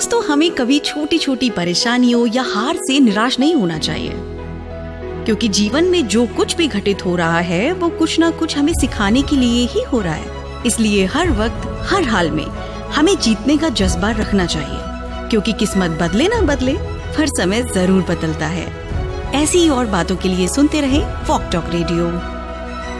दोस्तों, हमें कभी छोटी छोटी परेशानियों या हार से निराश नहीं होना चाहिए, क्योंकि जीवन में जो कुछ भी घटित हो रहा है वो कुछ ना कुछ हमें सिखाने के लिए ही हो रहा है। इसलिए हर वक्त हर हाल में हमें जीतने का जज्बा रखना चाहिए, क्योंकि किस्मत बदले ना बदले हर समय जरूर बदलता है। ऐसी ही और बातों के लिए सुनते रहें वॉक टॉक रेडियो।